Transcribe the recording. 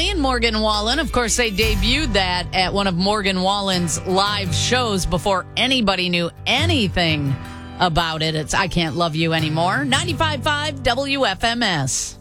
Stanley and Morgan Wallen. Of course, they debuted that at one of Morgan Wallen's live shows before anybody knew anything about it. It's I Can't Love You Anymore. 95.5 WFMS.